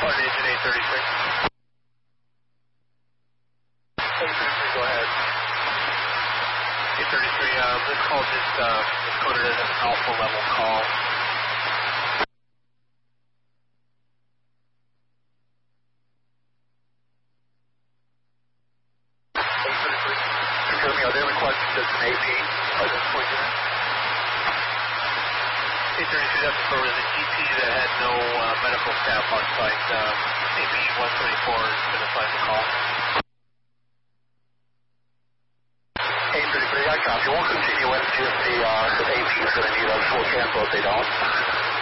Engine 833. 833, go ahead. 833, this call just was coded as an alpha level call. 833, confirm me, are they requesting just an AP by this point here? 833, that's for the GP that had no medical staff on site. AP 124 is going to find the call. 833, I copy. We'll continue in to see if the AP is going to need us. We'll cancel if they don't.